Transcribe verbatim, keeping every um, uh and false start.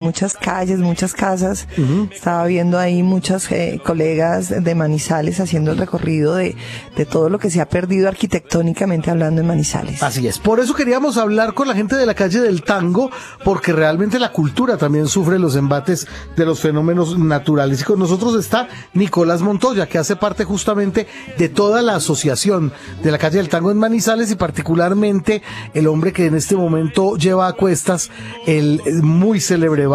muchas calles, muchas casas. Uh-huh. Estaba viendo ahí muchos eh, colegas de Manizales haciendo el recorrido de, de todo lo que se ha perdido arquitectónicamente hablando en Manizales. Así es, por eso queríamos hablar con la gente de la calle del Tango, porque realmente la cultura también sufre los embates de los fenómenos naturales. Y con nosotros está Nicolás Montoya, que hace parte justamente de toda la asociación de la calle del Tango en Manizales, y particularmente el hombre que en este momento lleva a cuestas el muy célebre